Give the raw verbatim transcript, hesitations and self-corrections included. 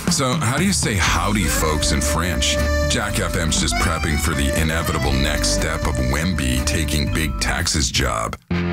So, how do you say howdy, folks, in French? Jack F M's just prepping for the inevitable next step of Wemby taking Big Tex's job.